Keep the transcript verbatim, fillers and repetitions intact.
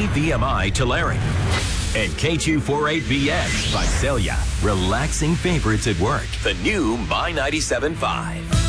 V M I Tulare. And K two forty-eight B S Visalia. Relaxing favorites at work. The new My ninety-seven point five.